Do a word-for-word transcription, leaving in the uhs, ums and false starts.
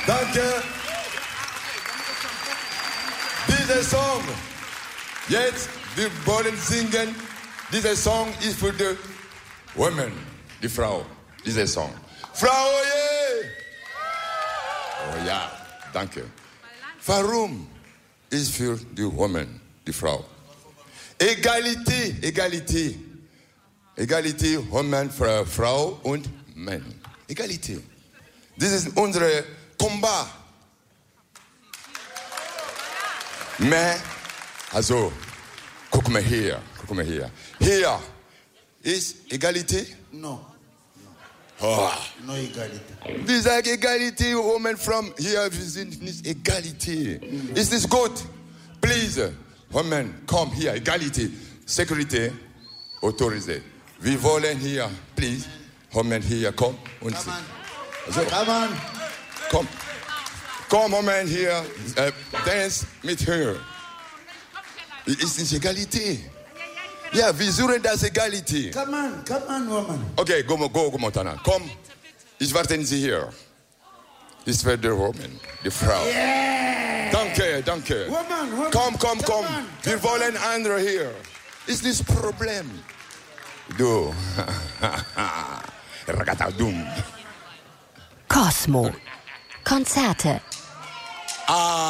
Danke. Dieser Song, jetzt, wir wollen singen. Dieser Song ist für die Women, die Frau. Dieser Song. Frau, yeah. Oh ja, danke. Warum ist für die Women, die Frau? Egalité, Egalité. Egalité, Women, Frau und Mann. Egalité. Das ist unser Combat. Mais, also, guck mal hier, guck mal hier. Hier ist Egalité? No. Oh. No Egalité. Wir sagen Egalité, Women from hier, wir sind nicht Egalité. Mm. Ist nicht gut? Please, Women, komm hier, Egalité. Security, autorisé. Wir wollen hier, please, Women hier, komm und Come on. Also, Come on. komm. Komm, Moment hier, äh, dance mit her. Ist nicht Egalité. Ja, wir suchen das Egalité. Come on, come on, woman. Okay, go, go, go, Montana. Komm, ich warte Sie hier. Ist für die Woman, die Frau. Yeah. Danke, danke. Woman, woman. Komm, komm, komm. On, Wir wollen andere hier. Ist das Problem? Du. Ragatadum. Cosmo. Konzerte. Ah.